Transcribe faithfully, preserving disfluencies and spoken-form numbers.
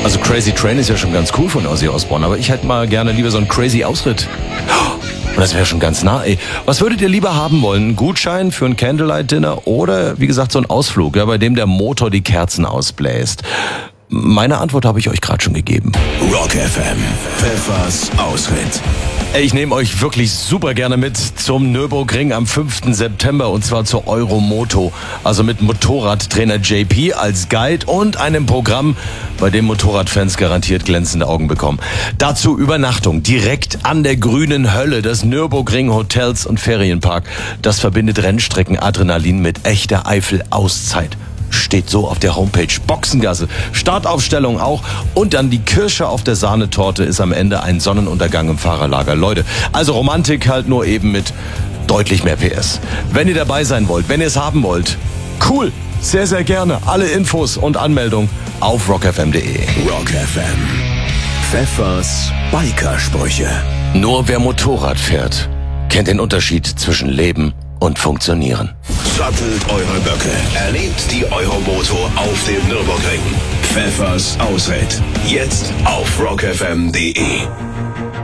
Also Crazy Train ist ja schon ganz cool von Ozzy Osbourne, aber ich hätte mal gerne lieber so einen Crazy Ausritt. Und das wäre schon ganz nah, ey. Was würdet ihr lieber haben wollen? Ein Gutschein für ein Candlelight-Dinner oder, wie gesagt, so ein Ausflug, ja, bei dem der Motor die Kerzen ausbläst? Meine Antwort habe ich euch gerade schon gegeben. Rock F M, Pfeffers Ausritt. Ich nehme euch wirklich super gerne mit zum Nürburgring am fünften September und zwar zur Euromoto. Also mit Motorradtrainer J P als Guide und einem Programm, bei dem Motorradfans garantiert glänzende Augen bekommen. Dazu Übernachtung direkt an der grünen Hölle des Nürburgring Hotels und Ferienpark. Das verbindet Rennstrecken-Adrenalin mit echter Eifel-Auszeit. Steht so auf der Homepage. Boxengasse, Startaufstellung auch und dann die Kirsche auf der Sahnetorte ist am Ende ein Sonnenuntergang im Fahrerlager. Leute, also Romantik halt nur eben mit deutlich mehr P S. Wenn ihr dabei sein wollt, wenn ihr es haben wollt, cool, sehr, sehr gerne. Alle Infos und Anmeldung auf rock f m punkt d e. Rock F M, Pfeffers Bikersprüche. Nur wer Motorrad fährt, kennt den Unterschied zwischen Leben und Funktionieren. Sattelt eure Böcke. Erlebt die Euromoto auf dem Nürburgring. Pfeffers Ausritt. Jetzt auf rock f m punkt d e.